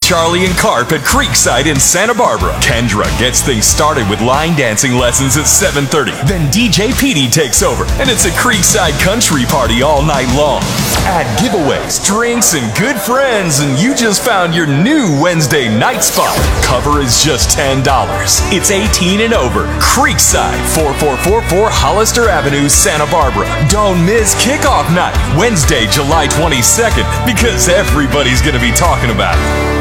Charlie and Carp at Creekside in Santa Barbara. Kendra gets things started with line dancing lessons at 7:30. Then DJ Petey takes over, and it's a Creekside country party all night long. Add giveaways, drinks, and good friends, and you just found your new Wednesday night spot. Cover is just $10. It's 18 and over. Creekside, 4444 Hollister Avenue, Santa Barbara. Don't miss kickoff night, Wednesday, July 22nd, because everybody's going to be talking about it.